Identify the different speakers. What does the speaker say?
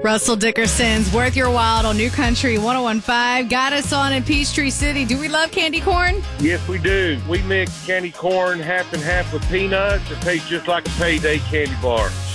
Speaker 1: Russell Dickerson's Worth Your While on New Country 101.5. Got us on in Peachtree City. Do we love candy corn?
Speaker 2: Yes, we do. We mix candy corn half and half with peanuts. It tastes just like a payday candy bar.